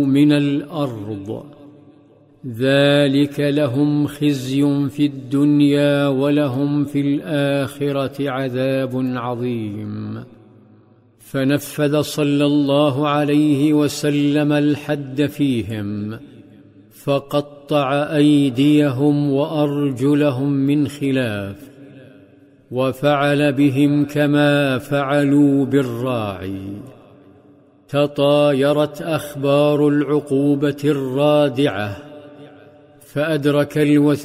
من الأرض، ذلك لهم خزي في الدنيا ولهم في الآخرة عذاب عظيم. فنفذ صلى الله عليه وسلم الحد فيهم، فقطع أيديهم وأرجلهم من خلاف، وفعل بهم كما فعلوا بالراعي. تطايرت أخبار العقوبة الرادعة، فأدرك